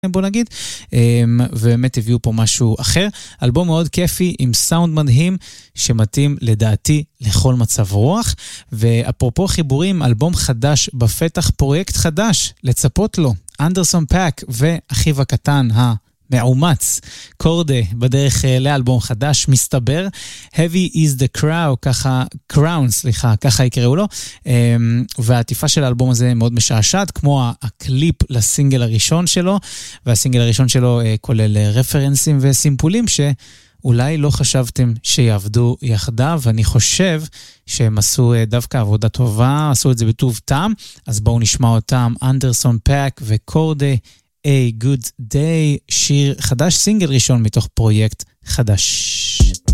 בוא נגיד, ובאמת הביאו פה משהו אחר. אלבום מאוד כיפי עם סאונד מדהים שמתאים לדעתי לכל מצב רוח, ואפרופו חיבורים, אלבום חדש בפתח, פרויקט חדש לצפות לו, אנדרסון פאק ואחיו הקטן המאומץ קורדה בדרך לאלבום חדש, מסתבר Heavy is the Crown, ככה יקראו לו, והעטיפה של האלבום הזה מאוד משעשעת, כמו הקליפ לסינגל הראשון שלו, והסינגל הראשון שלו כולל רפרנסים וסימפולים שאולי לא חשבתם שיעבדו יחדיו, ואני חושב שהם עשו דווקא עבודה טובה, עשו את זה בטוב טעם, אז בואו נשמע אותם, אנדרסון פאק וקורדה, A Good Day, שיר חדש, סינגל ראשון מתוך פרויקט חדש.